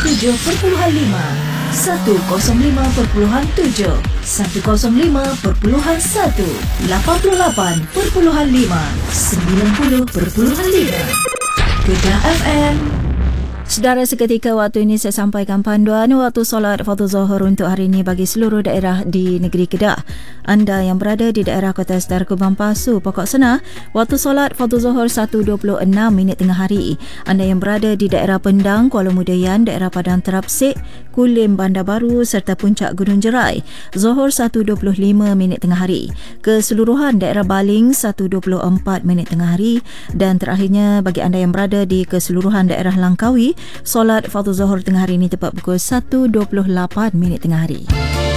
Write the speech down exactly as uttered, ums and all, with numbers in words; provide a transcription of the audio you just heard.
tujuh perpuluhan lima, seratus lima perpuluhan tujuh, seratus lima perpuluhan satu, lapan puluh lapan perpuluhan lima, sembilan puluh perpuluhan lima. Kedah F M. Sedara, seketika waktu ini saya sampaikan panduan waktu solat fardu Zuhur untuk hari ini bagi seluruh daerah di negeri Kedah. Anda yang berada di daerah Kota Sedar Kubang Pasu, Pokok Sena, waktu solat fardu Zuhur satu dua puluh enam minit tengah hari. Anda yang berada di daerah Pendang, Kuala Mudayan, daerah Padang Terapsik, Kulim, Bandar Baru serta Puncak Gunung Jerai, Zuhur satu dua puluh lima minit tengah hari. Keseluruhan daerah Baling satu dua puluh empat minit tengah hari. Dan terakhirnya bagi anda yang berada di keseluruhan daerah Langkawi, solat fardu Zuhur tengah hari ini tepat pukul satu dua puluh lapan minit tengah hari.